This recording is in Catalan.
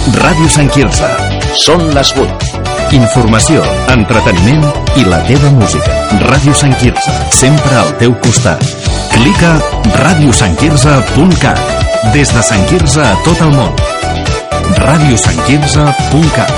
Ràdio Sant Quirze. Són les 8. Informació, entreteniment i la teva música. Ràdio Sant Quirze, sempre al teu costat. Clica radiosantquirze.cat. Des de Sant Quirze a tot el món. radiosantquirze.cat.